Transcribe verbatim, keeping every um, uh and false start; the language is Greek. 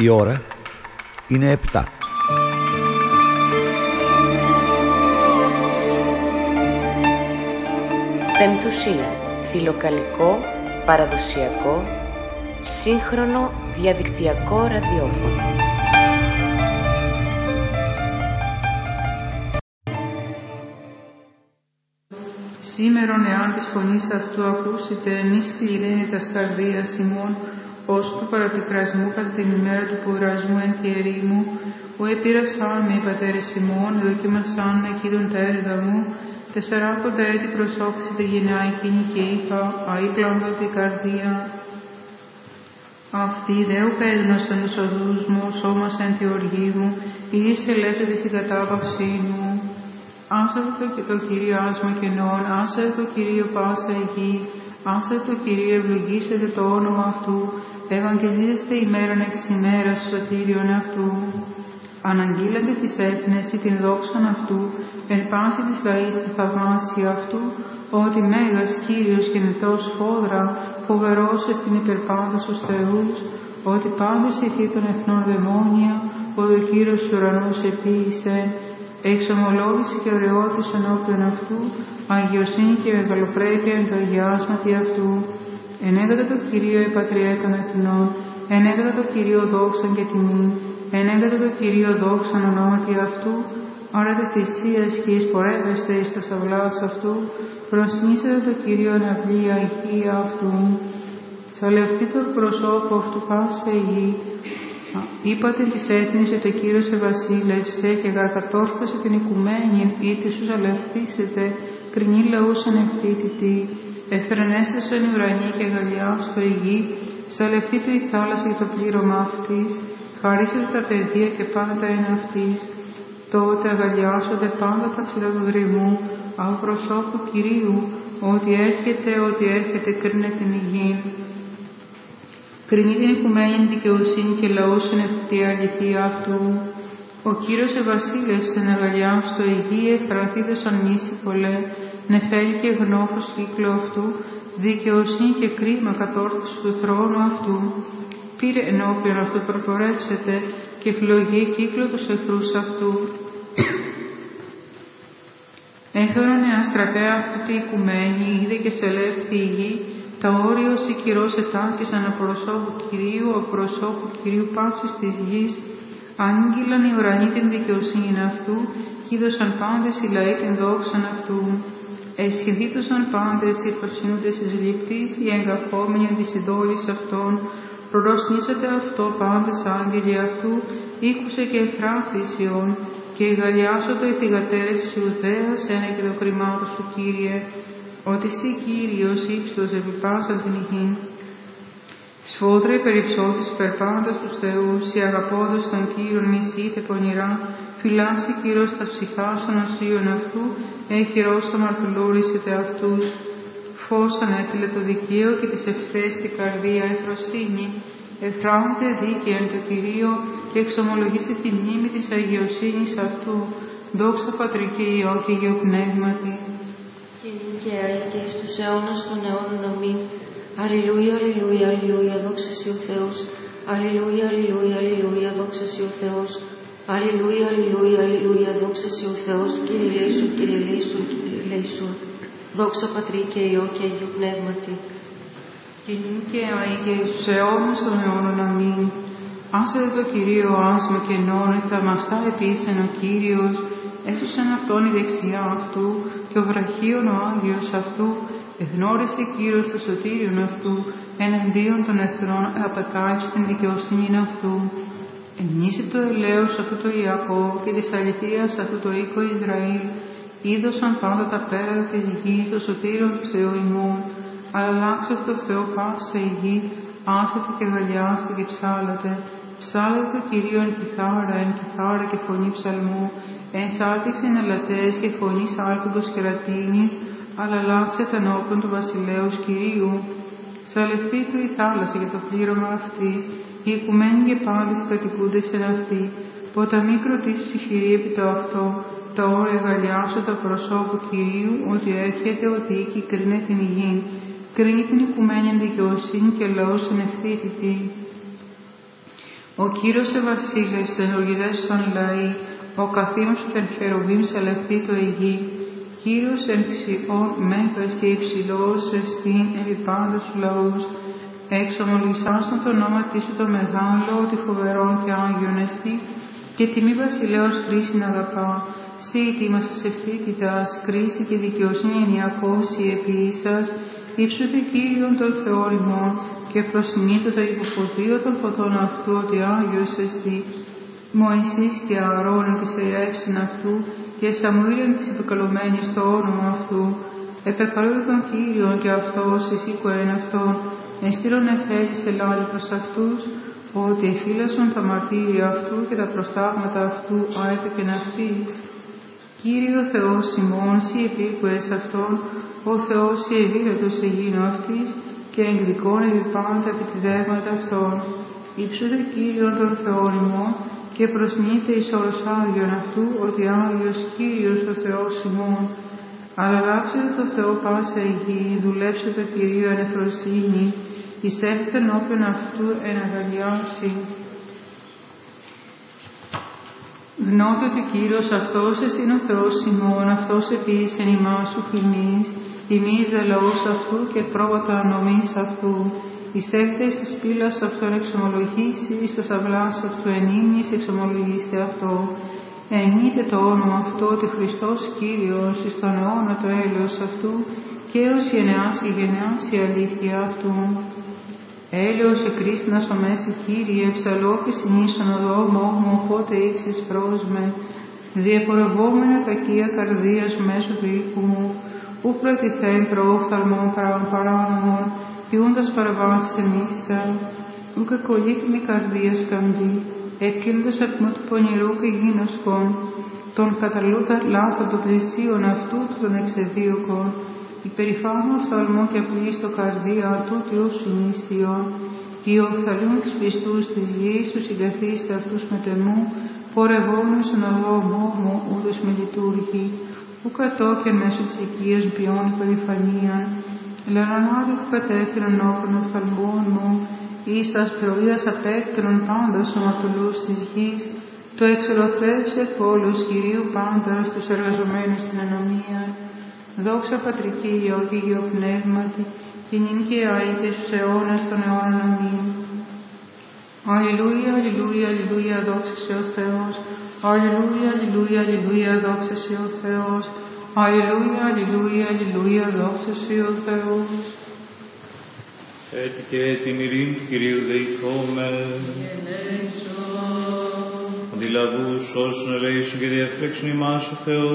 Η ώρα είναι επτά. Πεμπτουσία. Φιλοκαλικό, παραδοσιακό, σύγχρονο διαδικτυακό ραδιόφωνο. Σήμερον εάν της φωνής αυτού ακούσετε, μη σκληρύνει τας καρδίας ημών, ως του παραπικρασμού κατά την ημέρα του πουρασμού εν τη ερήμου, που επήρασαν με οι πατέρες ημών, δοκίμασαν με εκείνον τα έργα μου, τεσσαράκοντα έτη προσώπησε τη γενιά εκείνη και είπα, αήπλαντο την καρδία. Αυτοί δε ουκαίδνωσαν τους οδούς μου, σώμας εν τη οργή μου, ήδη ελεύθερη στην κατάπαυσή μου. Άσατε το, το Κυρίο άσμα κενών, άσατε το Κυρίο πάσα η γη, άσατε το Κυρίο ευλογήσετε το όνομα αυτού, ευαγγελίζεστε ημέραν εξ ημέρας σωτήριον αυτού. Αναγγείλατε της έθνες ή την δόξαν αυτού, εν πάση της λαής τη θαυμάσια αυτού, ότι μέγας Κύριος και μετός φόδρα, φοβερός εστιν υπερπάντας ως Θεούς, ότι πάντες ηθεί των εθνών δαιμόνια, ότι ο Κύριος του ουρανούς επίησε, εξομολόγηση και ωραιότης ενώπιον αυτού, αγιοσύνη και μεγαλοπρέπεια εν το αγιάσματι αυτού. Ενέγατε το Κυρίο η πατριά των εθνών, ενέγατε το Κυρίο δόξαν και τιμή, ενέγατε το Κυρίο δόξαν ονόματι αυτού, άρατε θυσίας και εισπορεύεστε εις τας αυλάς αυτού, προσνήσετε το Κυρίο ναυλία ηχεία αυτού. Σαλευτεί το προσώπο αυτού πάσα η γη. Είπατε της έθνης ότι ο Κύριος ευασίλευσε και κατόρθωσε την οικουμένη, είτε σου σαλευτήσετε, κρινή λαούς ανευθύτητη. Εφρενέστασον οι ουρανοί και αγαλιάστο η γη, σαλευτεί του η θάλασσα για το πλήρωμα αυτής, χαρίσετε τα παιδεία και πάντα εν αυτής. Τότε αγαλιάσονται πάντα τα ψηλά του δρυμού, από προσώπου Κυρίου, ότι έρχεται, ότι έρχεται κρίνε την υγιή. Κρινεί την οικουμένη δικαιοσύνη και λαούς εν ευθύτη αληθεία αυτού. Ο Κύριος ευασίλευσε να αγαλιάστο η γη, εφραθείτε σαν νήσι πολλέ, νεφέλη και γνώφος κύκλο αυτού, δικαιοσύνη και κρίμα κατόρθωση του θρόνου αυτού. Πήρε ενώπιον αυτού προπορεύσετε και φλογεί κύκλο τους εχθρούς αυτού. Έφερον εάν στρατέα αυτού τη οικουμένη, είδε και στελεύθη η γη, τα όρια ως η κυρός ετάκησαν από προσώπου Κυρίου, από προσώπου Κυρίου πάσης της γης, άγγειλαν οι ουρανοί την δικαιοσύνη αυτού, κι είδωσαν πάντες οι λαοί την δόξαν αυτού. Εσχεδίτωσαν πάντες οι προσύνοντες της λήπτης, οι εγκαφόμενοι της ειδόλης αυτών, προροσνήσατε αυτό πάντες άγγελοι αυτού, ήκουσε και εφράθησιον, και γαλιάσονται οι θυγατέρες της Ιουδαίας, ένα και το κρυμάτο σου Κύριε, ότι εσύ Κύριος ύψος επιπάσαν την υγιήν. Σφόδρα υπερυψώτης υπερπάντας τους θεούς, οι αγαπώντες των Κύριων μισείτε πονηρά, φυλάσσει Κύριος τα ψυχάς των οσίων αυτού, έχει ρώσα μαρτυλούρισετε αυτούς. Φως ανέτειλε το δικαίο και της ευθές την καρδία εφροσύνη, εφράγεται δίκαια εν το Κυρίο και εξομολογήσει τη μνήμη της αγιοσύνης αυτού, δόξα Πατρί και Υιό και Αγίου Πνεύματι. Και νίκαια και εις τους αιώνας των αιώνων αμήν. Αλληλούια, αλληλούια, αλληλούια, δόξα Συ ο Θεός. Αλληλούια, αλληλούια, αλληλούια, δόξα Συ ο Θεός. Αλληλούια, αλληλούια, αλληλούια, δόξα Συ ο Θεός. Κύριε ελέησον, Κύριε ελέησον, Κύριε ελέησον. Δόξα Πατρί και Υιό και Αγίου Πνεύματι. Και νίκαια και εις τους αιώνας των αιώνων αμήν. Άσατε το Κυρίο άσμα κενών, θαυμαστά επίησεν ο Κύριος, έσωσαν αυτόν η δεξιά αυτού, και ο βραχίων ο Άγιος αυτού, εγνώρισε Κύριος το σωτήριον αυτού, εναντίον των εχθρών απεκάλυψε την δικαιοσύνη αυτού. Εννήσει το ελαίος αυτού το Ιακώβ και της αληθείας αυτού το οίκο Ισραήλ, είδωσαν πάντα τα πέρα της γης το σωτήριον του Θεού ημών, αλλά αλλάξε το Θεό πάσα η γη, άσατε και γαλιάστε και ψάλατε. Ψάλατε το Κυρίο εν κιθάρα, εν κιθάρα και φωνή ψαλμού, εν σάλτιξη εν αλατές και φωνή σάλτικος κερατίνης, αλλά αλλάξετε ενώπιον του βασιλέως Κυρίου. Σαλευτεί του η θάλασσα για το πλήρωμα αυτής, οι οικουμένοι και πάντες κατοικούντες εν αυτή, ποταμοί κροτήσεις ισχυροί επί το αυτό, τα όρια γαλιάσω τα προσώπου Κυρίου, ότι έρχεται ο δίκη κρίνε την υγιήν, κρίνει την οικουμένη δικαιοσύνη και λαός εν ευθύτητη. Ο Κύριος ευασίλευσε εν οργιδές των λαοί, ο καθήμος του εν χερουβίμ σελευτεί το η γη. Κύριος εν ψιών μέγας και υψηλός εστίν επί πάντας του λαούς. Εξομολογησάς τον το όνομα σου το μεγάλο, ότι φοβερόν και άγιον εστί, και τιμή βασιλέως κρίσιν αγαπά. Σύ ετοίμασας ευθύτητας, κρίση και δικαιοσύνη ενιακόσι επί ίσας, ύψωτε Κύριον τον Θεόν ημών, και προσημείτω το υποποδίο των φωτών αυτού, ότι άγιος εστί. Μωυσής και Ααρών εν της ερεύσιν αυτού, και Σαμουήλ εν της επικαλωμένης το όνομα αυτού. Επεκαλούνται τον Κύριον, και αυτός εισήκουεν αυτόν, εστήλων εφέλης ελάλη προς αυτούς, ότι εφύλασον τα μαρτύρια αυτού και τα προστάγματα αυτού άεπεκεν αυτής. Κύριε ο Θεός ημών, σοι επίκουες αυτόν, ο Θεός σοι ευήλωτος εγίνω αυτής, και εκδικών επί πάντα επιτιδεύματα αυτών. Υψούτε Κύριον τον Θεόν ημών, και προσνείτε εις όρος Άγιον αυτού, ότι Άγιος Κύριος ο Θεός ημών. Αλλάξετε το Θεό πάσα η γη, δουλέψετε το Κυρίο εν εφροσύνη, εισέλθετε ενώπιον αυτού εν αγαλιάσει. Γνώτε ότι Κύριος αυτός εστίν ο Θεός ημών, αυτός επίσης εν ημάς σου φημής, ημείς δε λαός αυτού και πρόβατα ανομής αυτού. Εισέλθετε εις της πύλας αυτόν εξομολογήσει, εις τας αυλάς αυτού εν ύμνης εξομολογήστε αυτό. Ενείτε το όνομα αυτό ότι Χριστός Κύριος εις τον αιώνα το έλεος αυτού, και έως γενεάς και γενεάς η αλήθεια αυτού. Έλεος εκρίστηνας ο μέση Κύριε, ψαλό και συνήσων οδό μόγμο, πότε ύξεις πρόσμε, διεπορευόμενα κακία καρδίας μέσω του οίκου μου, ου προτιθέν προόφθαλμον παράνομον, ποιούντας παραβάσεις εμίσσα, ου κακολίκμη καρδίας καμπή, εκκίνοντας απ' του πονηρού και γίνοσκον, τον καταλούτα λάθο των πλησίων αυτού των εξεδίωκων, υπερηφάνου οφθαλμό και απλή στο καρδία τούτου όσου νηστιών, οι οφθαλμούν τους πιστούς της γης, τους συγκαθίστε αυτούς με τεμού, πορευόμενους εν οδό μόμου, ούδος με λειτουργεί, ου κατόκεν μέσω της οικίας ποιών υπερηφανίαν, λερανάδι που κατέφεραν όπλων οφθαλμών μου, εις τας προείας απέκτρων πάντα σωματολούς της γης, το εξολοθρεύσε πόλους Κυρίου πάντα στους εργαζομένους στην ανομία. Δόξα Πατρική Υιό και Υιό Πνεύματι, και νυν και αεί και στους αιώνας των αιώνων αμήν. Αλληλούια, αλληλούια, αλληλούια, δόξα σε ο Θεός. Αλληλούια, αλληλούια, αλληλούια, δόξα σε ο Θεός. Αλληλούια, αλληλούια, αλληλούια, δόξα σε ο Θεός. Έτσι και την ειρήνη του Κυρίου δεηθώμεν. Αντιλαβούς όσων ελέησον και διαφρέξουν ημάς ο Θεός.